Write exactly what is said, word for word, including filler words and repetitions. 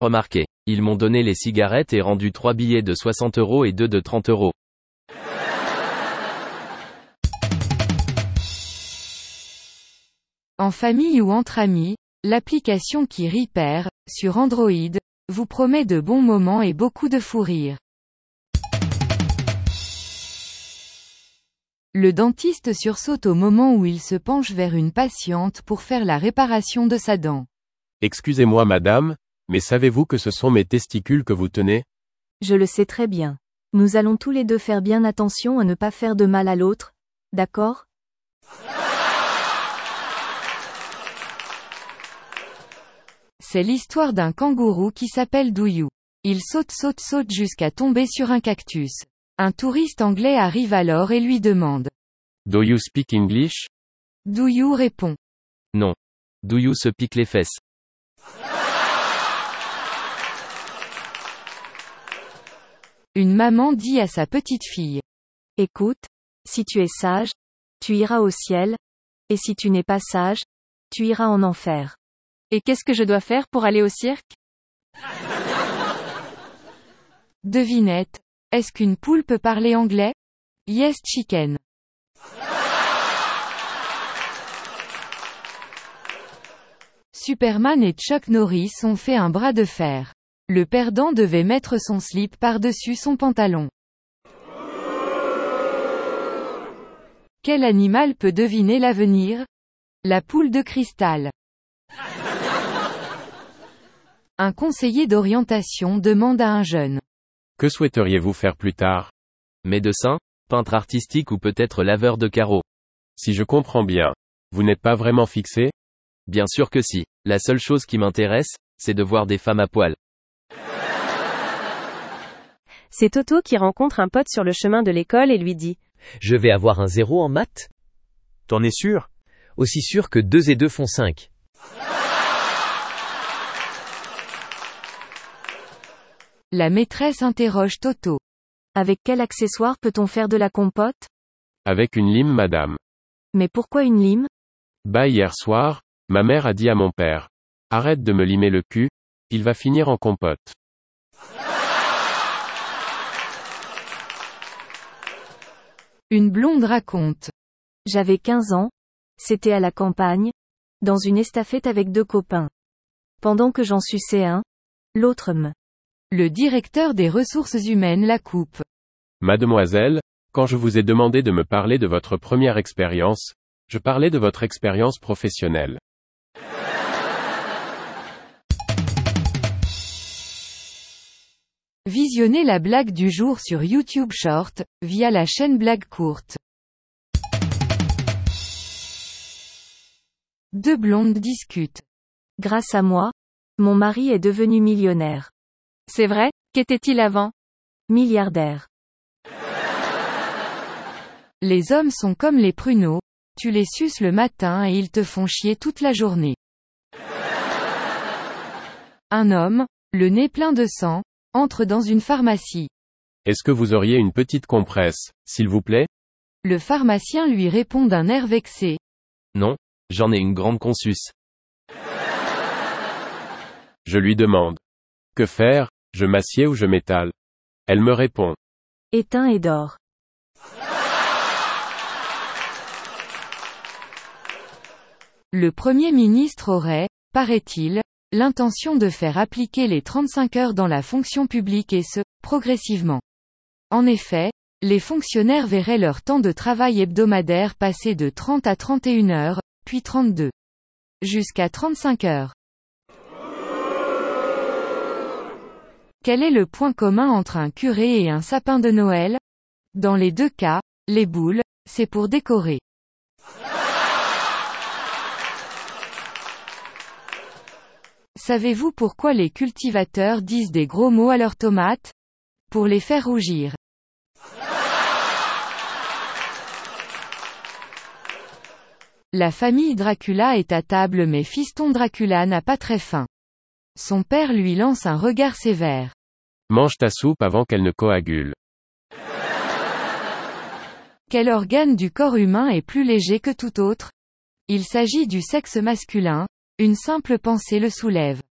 Remarquez, ils m'ont donné les cigarettes et rendu trois billets de soixante euros et deux de trente euros. En famille ou entre amis, l'application qui rit perd, sur Android, vous promet de bons moments et beaucoup de fou rire. Le dentiste sursaute au moment où il se penche vers une patiente pour faire la réparation de sa dent. Excusez-moi madame, mais savez-vous que ce sont mes testicules que vous tenez? Je le sais très bien. Nous allons tous les deux faire bien attention à ne pas faire de mal à l'autre, d'accord? C'est l'histoire d'un kangourou qui s'appelle Douyou. Il saute saute saute jusqu'à tomber sur un cactus. Un touriste anglais arrive alors et lui demande. Do you speak English? Douyou répond. Non. Douyou se pique les fesses. Une maman dit à sa petite fille. Écoute, si tu es sage, tu iras au ciel, et si tu n'es pas sage, tu iras en enfer. Et qu'est-ce que je dois faire pour aller au cirque? Devinette. Est-ce qu'une poule peut parler anglais? Yes chicken. Superman et Chuck Norris ont fait un bras de fer. Le perdant devait mettre son slip par-dessus son pantalon. Quel animal peut deviner l'avenir? La poule de cristal. Un conseiller d'orientation demande à un jeune. Que souhaiteriez-vous faire plus tard? Médecin, peintre artistique ou peut-être laveur de carreaux. Si je comprends bien, vous n'êtes pas vraiment fixé? Bien sûr que si. La seule chose qui m'intéresse, c'est de voir des femmes à poil. C'est Toto qui rencontre un pote sur le chemin de l'école et lui dit. Je vais avoir un zéro en maths? T'en es sûr? Aussi sûr que deux et deux font cinq. La maîtresse interroge Toto. Avec quel accessoire peut-on faire de la compote? Avec une lime madame. Mais pourquoi une lime? Bah hier soir, ma mère a dit à mon père. Arrête de me limer le cul, il va finir en compote. Une blonde raconte. J'avais quinze ans, c'était à la campagne, dans une estafette avec deux copains. Pendant que j'en suçais un, l'autre me. Le directeur des ressources humaines la coupe. Mademoiselle, quand je vous ai demandé de me parler de votre première expérience, je parlais de votre expérience professionnelle. Visionnez la blague du jour sur YouTube Short, via la chaîne Blague Courte. Deux blondes discutent. Grâce à moi, mon mari est devenu millionnaire. C'est vrai? Qu'était-il avant? Milliardaire. Les hommes sont comme les pruneaux, tu les suces le matin et ils te font chier toute la journée. Un homme, le nez plein de sang, entre dans une pharmacie. Est-ce que vous auriez une petite compresse, s'il vous plaît? Le pharmacien lui répond d'un air vexé. Non, j'en ai une grande consus. Je lui demande. Que faire, je m'assieds ou je m'étale? Elle me répond. Éteins et dors. Le Premier ministre aurait, paraît-il, l'intention de faire appliquer les trente-cinq heures dans la fonction publique et ce, progressivement. En effet, les fonctionnaires verraient leur temps de travail hebdomadaire passer de trente à trente et une heures, puis trente-deux. Jusqu'à trente-cinq heures. Quel est le point commun entre un curé et un sapin de Noël? Dans les deux cas, les boules, c'est pour décorer. Savez-vous pourquoi les cultivateurs disent des gros mots à leurs tomates? Pour les faire rougir. La famille Dracula est à table mais fiston Dracula n'a pas très faim. Son père lui lance un regard sévère. Mange ta soupe avant qu'elle ne coagule. Quel organe du corps humain est plus léger que tout autre? Il s'agit du sexe masculin, une simple pensée le soulève.